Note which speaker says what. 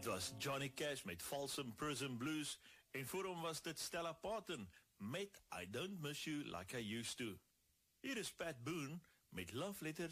Speaker 1: Dit was Johnny Cash met Folsom Prison Blues en voor hom was dit Stella Parton met I Don't Miss You Like I Used To. Hier is Pat Boone met Love Letters